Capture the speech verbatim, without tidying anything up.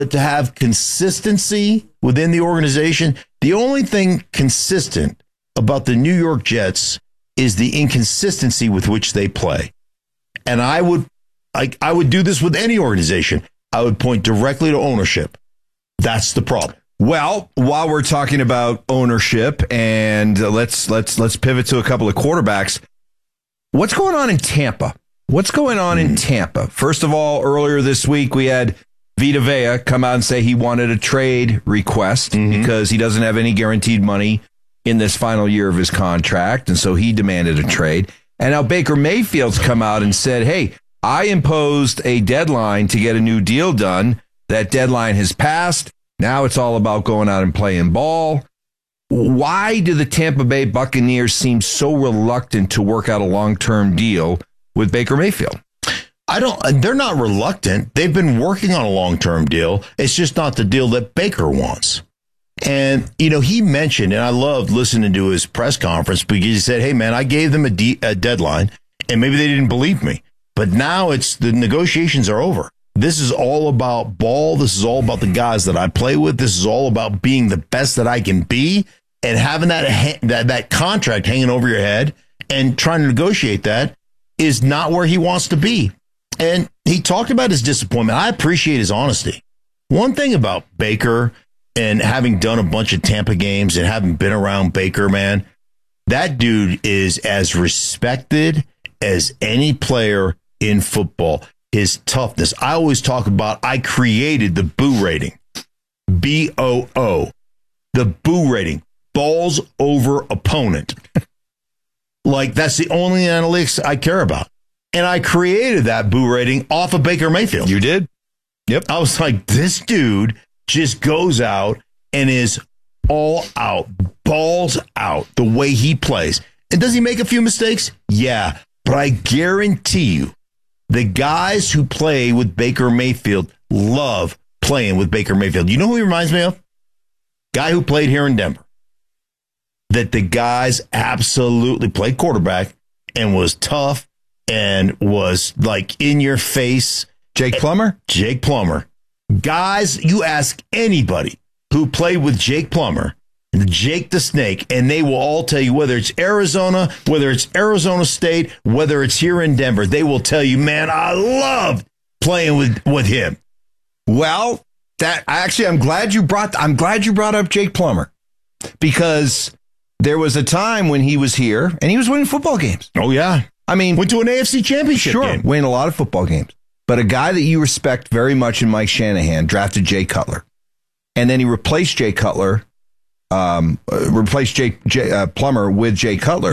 to have consistency within the organization. The only thing consistent about the New York Jets is the inconsistency with which they play. And I would I, I would do this with any organization. I would point directly to ownership. That's the problem. Well, while we're talking about ownership, and uh, let's let's let's pivot to a couple of quarterbacks. What's going on in Tampa? What's going on mm. in Tampa? First of all, earlier this week, we had Vita Vea come out and say he wanted a trade request mm-hmm. because he doesn't have any guaranteed money in this final year of his contract, and so he demanded a trade. And now Baker Mayfield's come out and said, hey, I imposed a deadline to get a new deal done. That deadline has passed. Now it's all about going out and playing ball. Why do the Tampa Bay Buccaneers seem so reluctant to work out a long-term deal with Baker Mayfield? I don't. They're not reluctant. They've been working on a long-term deal. It's just not the deal that Baker wants. And, you know, he mentioned, and I loved listening to his press conference because he said, hey, man, I gave them a, de- a deadline, and maybe they didn't believe me. But now it's the negotiations are over. This is all about ball. This is all about the guys that I play with. This is all about being the best that I can be and having that that that contract hanging over your head and trying to negotiate that is not where he wants to be. And he talked about his disappointment. I appreciate his honesty. One thing about Baker and having done a bunch of Tampa games and having been around Baker, man, that dude is as respected as any player in football. His toughness. I always talk about, I created the boo rating. B O O. The boo rating. Balls over opponent. Like, that's the only analytics I care about. And I created that boo rating off of Baker Mayfield. You did? Yep. I was like, this dude just goes out and is all out. Balls out the way he plays. And does he make a few mistakes? Yeah. But I guarantee you, the guys who play with Baker Mayfield love playing with Baker Mayfield. You know who he reminds me of? Guy who played here in Denver. That the guys absolutely played quarterback and was tough and was like in your face. Jake Plummer? Jake Plummer. Guys, you ask anybody who played with Jake Plummer, Jake the Snake, and they will all tell you, whether it's Arizona, whether it's Arizona State, whether it's here in Denver, they will tell you, man, I loved playing with, with him. Well, that actually, I'm glad you brought, I'm glad you brought up Jake Plummer, because there was a time when he was here and he was winning football games. Oh, yeah. I mean, went to an A F C championship sure, game. Winning a lot of football games. But a guy that you respect very much in Mike Shanahan drafted Jay Cutler. And then he replaced Jay Cutler. Um, replaced Jay, Jay uh, Plummer with Jay Cutler.